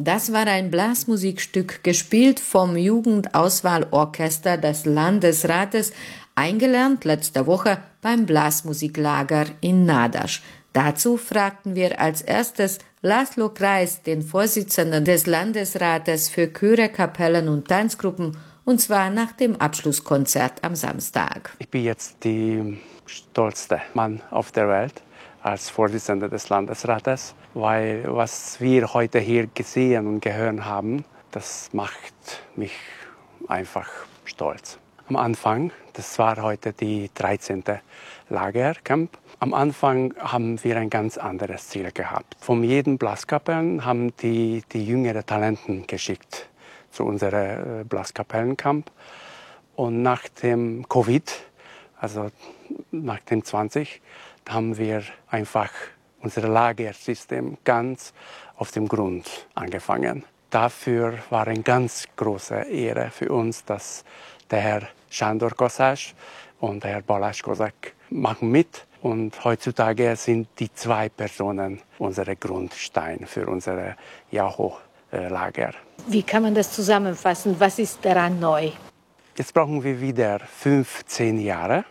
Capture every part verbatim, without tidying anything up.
Das war ein Blasmusikstück, gespielt vom Jugendauswahlorchester des Landesrates, eingelernt letzte Woche beim Blasmusiklager in Nadasch. Dazu fragten wir als erstes Laszlo Kreis, den Vorsitzenden des Landesrates für Chöre, Kapellen und Tanzgruppen, und zwar nach dem Abschlusskonzert am Samstag. Ich bin jetzt der stolzeste Mann auf der Welt als Vorsitzender des Landesrates, weil was wir heute hier gesehen und gehört haben, das macht mich einfach stolz. Am Anfang, das war heute die dreizehnte Lagercamp, am Anfang haben wir ein ganz anderes Ziel gehabt. Von jedem Blaskapellen haben die, die jüngeren Talenten geschickt zu unserem Blaskapellencamp. Und nach dem Covid, also nach dem zwanzig, haben wir einfach unser Lagersystem ganz auf dem Grund angefangen. Dafür war eine ganz große Ehre für uns, dass der Herr Sándor Kosás und der Herr Balázs Kozak machen mit. Und heutzutage sind die zwei Personen unsere Grundstein für unser Jaho-Lager. Wie kann man das zusammenfassen? Was ist daran neu? Jetzt brauchen wir wieder fünfzehn Jahre,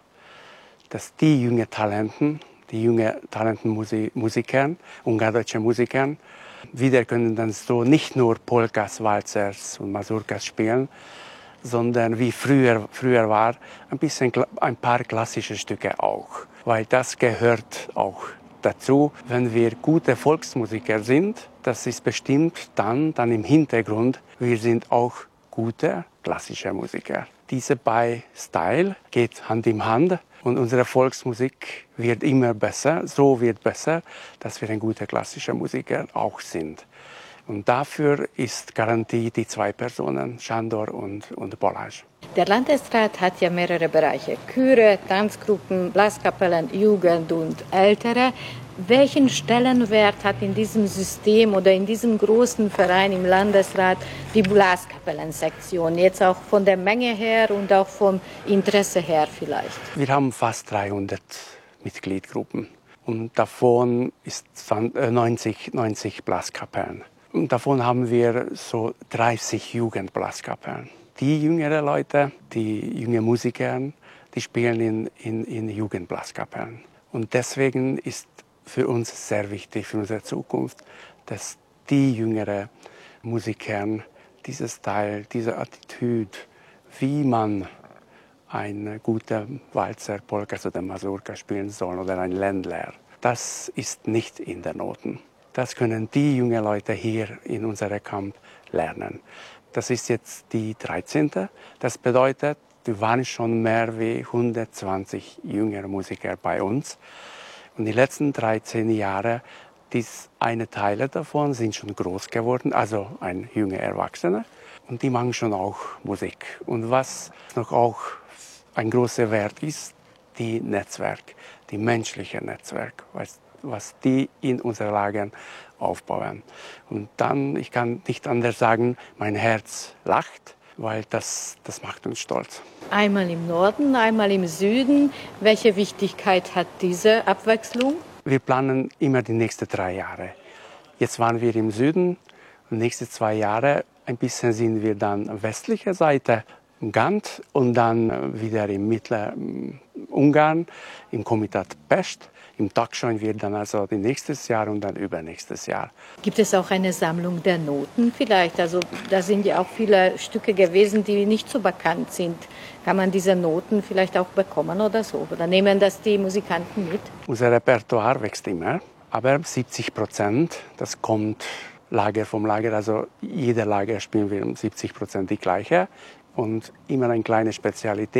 dass die jungen Talenten, die jungen Talentenmusiker, ungarische Musiker, wieder können dann so nicht nur Polkas, Walzers und Mazurkas spielen, sondern wie früher, früher war, ein bisschen ein paar klassische Stücke auch. Weil das gehört auch dazu. Wenn wir gute Volksmusiker sind, das ist bestimmt dann, dann im Hintergrund, wir sind auch gute klassische Musiker. Diese beiden Style geht Hand in Hand und unsere Volksmusik wird immer besser, so wird besser, dass wir ein guter klassischer Musiker auch sind. Und dafür ist Garantie die zwei Personen, Sándor und, und Balázs. Der Landesrat hat ja mehrere Bereiche: Chöre, Tanzgruppen, Blaskapellen, Jugend und Ältere. Welchen Stellenwert hat in diesem System oder in diesem großen Verein im Landesrat die Blaskapellensektion? Jetzt auch von der Menge her und auch vom Interesse her vielleicht. Wir haben fast dreihundert Mitgliedgruppen und davon ist neunzig, neunzig Blaskapellen. Und davon haben wir so dreißig Jugendblaskapellen. Die jüngeren Leute, die jungen Musiker, die spielen in, in, in Jugendblaskapellen. Und deswegen ist für uns sehr wichtig, für unsere Zukunft, dass die jüngeren Musiker dieses Style, diese Attitüde, wie man eine gute Walzer, Polkas oder Mazurka spielen soll oder ein Ländler, das ist nicht in den Noten. Das können die jungen Leute hier in unserem Camp lernen. Das ist jetzt die dreizehnte. Das bedeutet, wir waren schon mehr als hundertzwanzig jüngere Musiker bei uns. Und die letzten dreizehn Jahre, dies eine Teile davon sind schon groß geworden, also ein junger Erwachsener. Und die machen schon auch Musik. Und was noch auch ein großer Wert ist, die Netzwerk, die menschliche Netzwerk, was, was die in unseren Lagern aufbauen. Und dann, ich kann nicht anders sagen, mein Herz lacht, weil das, das macht uns stolz. Einmal im Norden, einmal im Süden. Welche Wichtigkeit hat diese Abwechslung? Wir planen immer die nächsten drei Jahre. Jetzt waren wir im Süden, die nächsten zwei Jahre ein bisschen sind wir dann westliche Seite, im Gant und dann wieder im Mittleren Ungarn, im Komitat Pest. Im Tagschein wird dann also die nächstes Jahr und dann übernächstes Jahr. Gibt es auch eine Sammlung der Noten vielleicht? Also da sind ja auch viele Stücke gewesen, die nicht so bekannt sind. Kann man diese Noten vielleicht auch bekommen oder so? Oder nehmen das die Musikanten mit? Unser Repertoire wächst immer, aber siebzig Prozent, das kommt Lager vom Lager. Also jeder Lager spielen wir um siebzig Prozent die gleiche und immer eine kleine Spezialität.